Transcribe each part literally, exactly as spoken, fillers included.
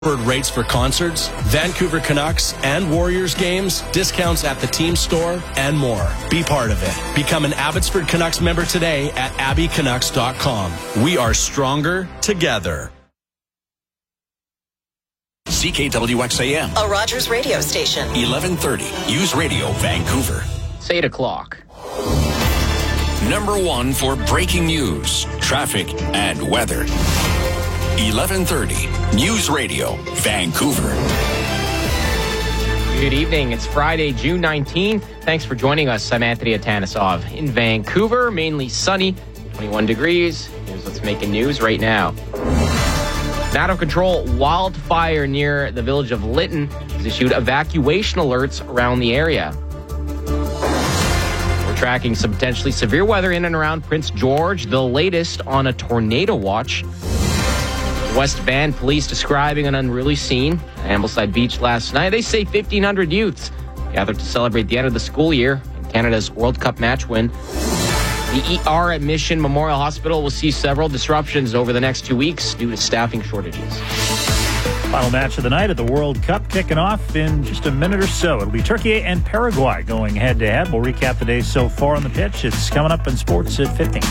Rates for concerts, Vancouver Canucks and Warriors games, discounts at the team store, and more. Be part of it. Become an Abbotsford Canucks member today at abbey canucks dot com. We are stronger together. C K W X A M. A Rogers radio station. eleven thirty. News Radio Vancouver. It's eight o'clock. Number one for breaking news, traffic, and weather. eleven thirty. News Radio Vancouver. Good evening. It's Friday, June nineteenth. Thanks for joining us. I'm Anthony Atanasov. In Vancouver, mainly sunny, twenty-one degrees. Here's what's making news right now. An out-of-control wildfire near the village of Lytton has issued evacuation alerts around the area. We're tracking some potentially severe weather in and around Prince George, the latest on a tornado watch. West Van police describing an unruly scene at Ambleside Beach last night. They say fifteen hundred youths gathered to celebrate the end of the school year and Canada's World Cup match win. The E R at Mission Memorial Hospital will see several disruptions over the next two weeks due to staffing shortages. Final match of the night at the World Cup kicking off in just a minute or so. It'll be Turkey and Paraguay going head-to-head. We'll recap the day so far on the pitch. It's coming up in sports at fifteen.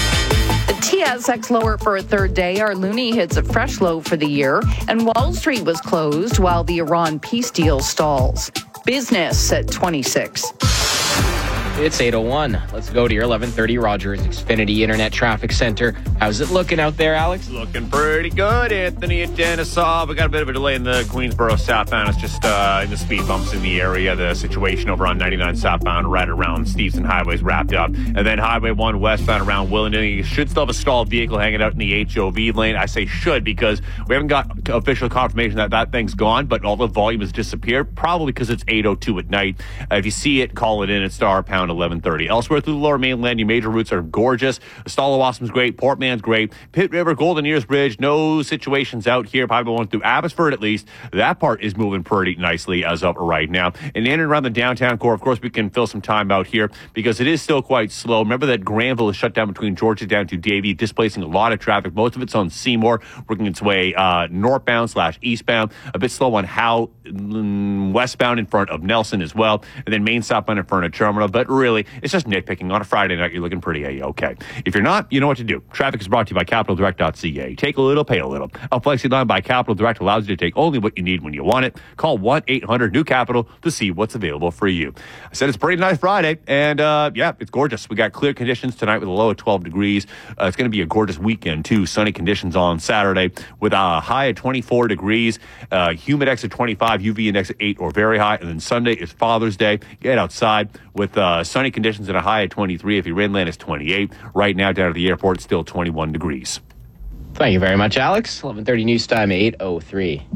T S X lower for a third day. Our loonie hits a fresh low for the year. And Wall Street was closed while the Iran peace deal stalls. Business at twenty-six. It's eight oh one. Let's go to your eleven thirty Rogers Xfinity Internet Traffic Center. How's it looking out there, Alex? Looking pretty good, Anthony Atanasov. We got a bit of a delay in the Queensboro southbound. It's just uh, in the speed bumps in the area. The situation over on ninety-nine southbound right around Stevenson Highway is wrapped up. And then Highway one westbound around Willingdon. You should still have a stalled vehicle hanging out in the H O V lane. I say should because we haven't got official confirmation that that thing's gone, but all the volume has disappeared, probably because it's eight oh two at night. Uh, if you see it, call it in at star pound eleven thirty. Elsewhere through the lower mainland, your major routes are gorgeous. Stallawassam's great. Portman's great. Pitt River, Golden Ears Bridge, no situations out here. Probably going through Abbotsford at least. That part is moving pretty nicely as of right now. And in and around the downtown core, of course, we can fill some time out here because it is still quite slow. Remember that Granville is shut down between Georgia down to Davie, displacing a lot of traffic. Most of it's on Seymour, working its way uh, northbound slash eastbound. A bit slow on Howe, mm, westbound in front of Nelson as well. And then main southbound in front of Terminal. But really, it's just nitpicking. On a Friday night, you're looking pretty A-okay. If you're not, you know what to do. Traffic is brought to you by capital direct dot c a. Take a little, pay a little. A Flexi line by Capital Direct allows you to take only what you need when you want it. Call one eight hundred new capital to see what's available for you. I said it's a pretty nice Friday, and uh, yeah, it's gorgeous. We got clear conditions tonight with a low of twelve degrees. Uh, it's going to be a gorgeous weekend, too. Sunny conditions on Saturday with a high of twenty-four degrees, uh, humid index of twenty-five, U V index of eight or very high, and then Sunday is Father's Day. Get outside with uh, sunny conditions and a high of twenty-three. If you're inland, it's twenty-eight. Right now, down at the airport, it's still twenty-one degrees. Thank you very much, Alex. eleven thirty news time, eight oh three.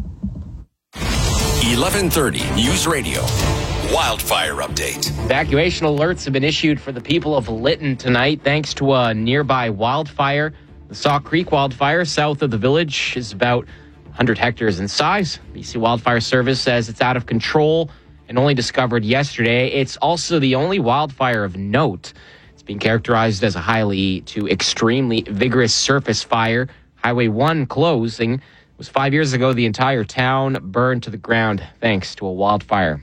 eleven thirty News Radio Wildfire Update. Evacuation alerts have been issued for the people of Lytton tonight thanks to a nearby wildfire. The Saw Creek wildfire south of the village is about one hundred hectares in size. B C Wildfire Service says it's out of control and only discovered yesterday. It's also the only wildfire of note. It's being characterized as a highly to extremely vigorous surface fire. Highway one closing. It was five years ago the entire town burned to the ground thanks to a wildfire.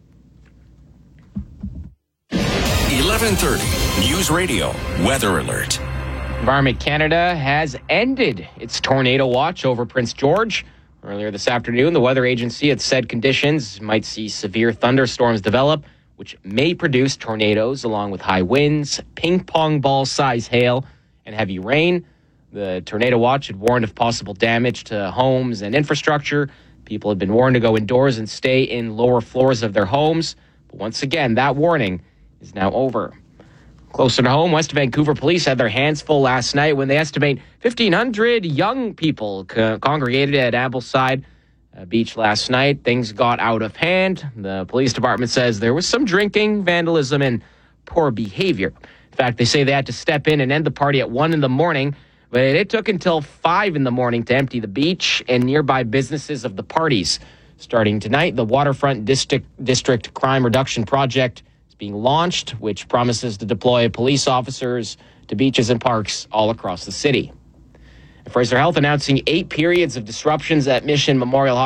eleven thirty News Radio Weather Alert. Environment Canada has ended its tornado watch over Prince George. Earlier this afternoon, the weather agency had said conditions might see severe thunderstorms develop, which may produce tornadoes along with high winds, ping pong ball size hail, and heavy rain. The tornado watch had warned of possible damage to homes and infrastructure. People had been warned to go indoors and stay in lower floors of their homes. But once again, that warning is now over. Closer to home, West Vancouver police had their hands full last night when they estimate fifteen hundred young people co- congregated at Ambleside uh, Beach last night. Things got out of hand. The police department says there was some drinking, vandalism, and poor behavior. In fact, they say they had to step in and end the party at one in the morning, but it took until five in the morning to empty the beach and nearby businesses of the parties. Starting tonight, the Waterfront District, District Crime Reduction Project is being launched, which promises to deploy police officers to beaches and parks all across the city. Fraser Health announcing eight periods of disruptions at Mission Memorial Hospital